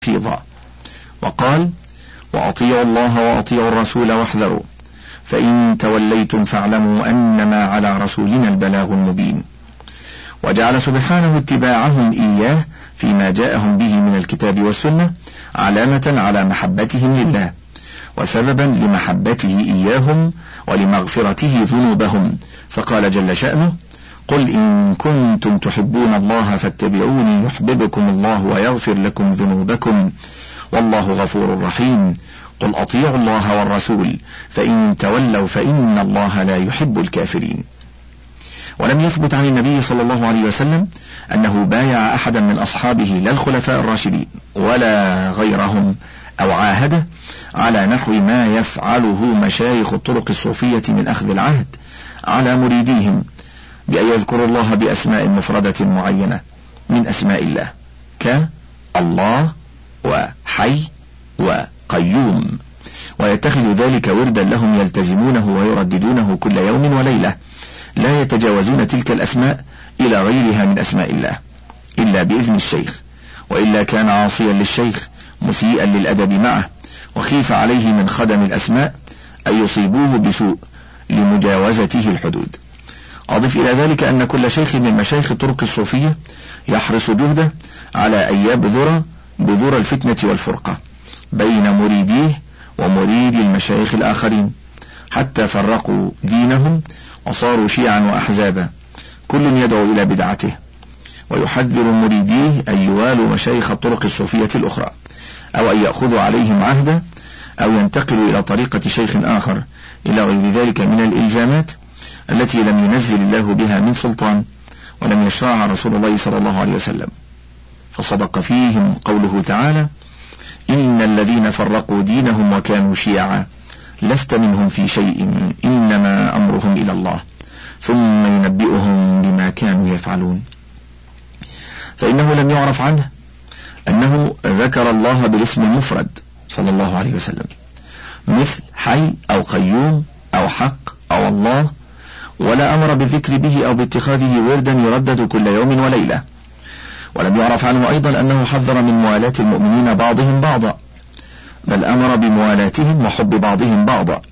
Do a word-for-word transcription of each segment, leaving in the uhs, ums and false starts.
تفيضا. وقال: وأطيعوا الله وأطيعوا الرسول واحذروا فإن توليتم فاعلموا أنما على رسولنا البلاغ المبين. وجعل سبحانه اتباعهم إياه فيما جاءهم به من الكتاب والسنة علامة على محبتهم لله وسببا لمحبته إياهم ولمغفرته ذنوبهم، فقال جل شأنه: قل إن كنتم تحبون الله فاتبعوني يحببكم الله ويغفر لكم ذنوبكم والله غفور رحيم. قل أطيعوا الله والرسول فإن تولوا فإن الله لا يحب الكافرين. ولم يثبت عن النبي صلى الله عليه وسلم أنه بايع أحدا من أصحابه لا الخلفاء الراشدين ولا غيرهم أو عاهده على نحو ما يفعله مشايخ الطرق الصوفية من أخذ العهد على مريديهم بأن يذكروا الله بأسماء مفردة معينة من أسماء الله كالله وحي وقيوم، ويتخذ ذلك وردا لهم يلتزمونه ويرددونه كل يوم وليلة، لا يتجاوزون تلك الأسماء إلى غيرها من أسماء الله إلا بإذن الشيخ، وإلا كان عاصيا للشيخ مسيئا للأدب معه، وخيف عليه من خدم الأسماء أن يصيبوه بسوء لمجاوزته الحدود. أضف إلى ذلك أن كل شيخ من مشايخ الطرق الصوفية يحرص جهده على أن يبذر بذور الفتنة والفرقة بين مريديه ومريد المشايخ الآخرين، حتى فرقوا دينهم وصاروا شيعا وأحزابا كل يدعو إلى بدعته، ويحذر مريديه أن يوالوا مشايخ الطرق الصوفية الأخرى أو أن يأخذوا عليهم عهدا أو ينتقلوا إلى طريقة شيخ آخر إلى غير ذلك من الإلزامات التي لم ينزل الله بها من سلطان ولم يشرعها رسول الله صلى الله عليه وسلم. فصدق فيهم قوله تعالى: إن الذين فرقوا دينهم وكانوا شيعا لست منهم في شيء إنما أمرهم إلى الله ثم ينبئهم بما كانوا يفعلون. فإنه لم يعرف عنه أنه ذكر الله بالاسم المفرد صلى الله عليه وسلم مثل حي أو قيوم أو حق أو الله، ولا أمر بالذكر به أو باتخاذه وردا يردد كل يوم وليلة. ولم يعرف عنه أيضا أنه حذر من موالاة المؤمنين بعضهم بعضا، بل أمر بموالاتهم وحب بعضهم بعضا،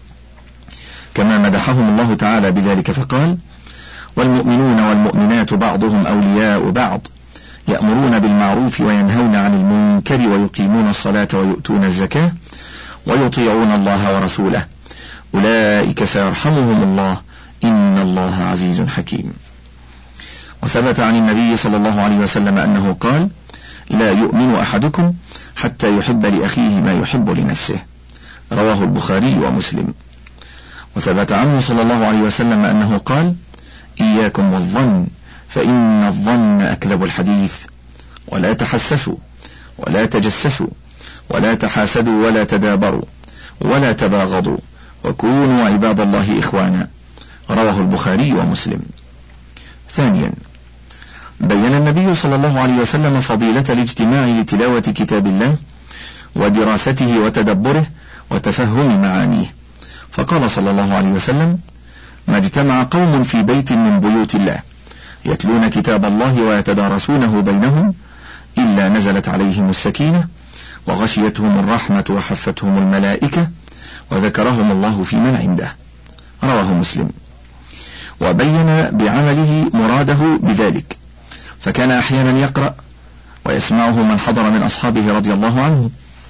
كما مدحهم الله تعالى بذلك فقال: والمؤمنون والمؤمنات بعضهم أولياء بعض يأمرون بالمعروف وينهون عن المنكر ويقيمون الصلاة ويؤتون الزكاة ويطيعون الله ورسوله أولئك سيرحمهم الله إن الله عزيز حكيم. وثبت عن النبي صلى الله عليه وسلم أنه قال: لا يؤمن أحدكم حتى يحب لأخيه ما يحب لنفسه، رواه البخاري ومسلم. وثبت عنه صلى الله عليه وسلم أنه قال: إياكم والظن فإن الظن أكذب الحديث، ولا تحسسوا ولا تجسسوا ولا تحاسدوا ولا تدابروا ولا تباغضوا وكونوا عباد الله إخوانا، رواه البخاري ومسلم. ثانيا، بين النبي صلى الله عليه وسلم فضيلة الاجتماع لتلاوة كتاب الله ودراسته وتدبره وتفهم معانيه، فقال صلى الله عليه وسلم: ما اجتمع قوم في بيت من بيوت الله يتلون كتاب الله ويتدارسونه بينهم إلا نزلت عليهم السكينة وغشيتهم الرحمة وحفتهم الملائكة وذكرهم الله في من عنده، رواه مسلم. وبين بعمله مراده بذلك، فكان أحيانا يقرأ ويسمعه من حضر من أصحابه رضي الله عنه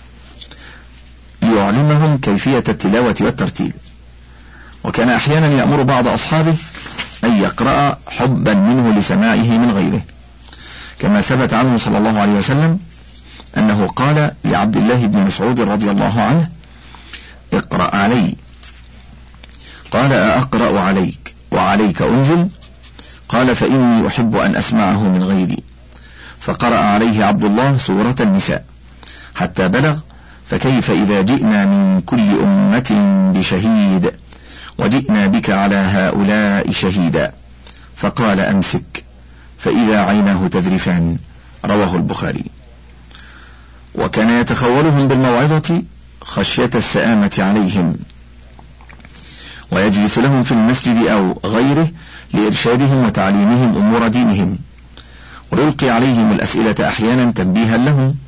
ليعلمهم كيفية التلاوة والترتيل، وكان أحيانا يأمر بعض أصحابه أن يقرأ حبا منه لسماعه من غيره، كما ثبت عنه صلى الله عليه وسلم أنه قال لعبد الله بن مسعود رضي الله عنه: اقرأ علي. قال: أقرأ عليك وعليك أنزل؟ قال: فإني أحب أن أسمعه من غيري. فقرأ عليه عبد الله سورة النساء حتى بلغ: فكيف إذا جئنا من كل أمة بشهيد وجئنا بك على هؤلاء شهيدا، فقال: أمسك، فإذا عيناه تذرفان، رواه البخاري. وكان يتخولهم بالموعظة خشية السآمة عليهم، ويجلس لهم في المسجد أو غيره لإرشادهم وتعليمهم أمور دينهم، ويلقي عليهم الأسئلة أحيانا تنبيها لهم